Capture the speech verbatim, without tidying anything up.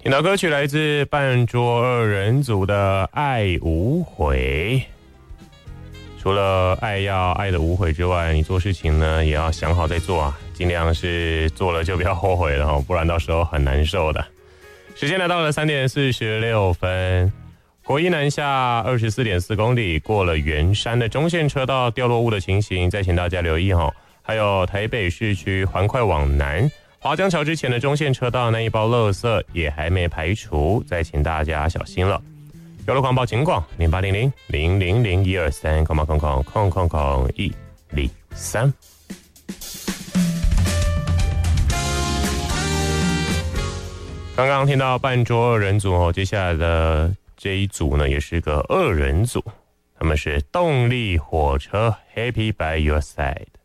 听到歌曲来自半桌二人组的《爱无悔》。除了爱要爱的无悔之外，你做事情呢也要想好再做啊，尽量是做了就不要后悔了，不然到时候很难受的。时间来到了三点四十六分，国一南下二十四点四公里，过了圆山的中线车道掉落物的情形，再请大家留意哈。还有台北市区环快往南华江桥之前的中线车道那一包垃圾也还没排除，再请大家小心了。有了广报警广零八零零零零零一二三空空空空空空一零三。刚刚听到半桌二人组哦，接下来的这一组呢也是个二人组，他们是动力火车 Happy by Your Side。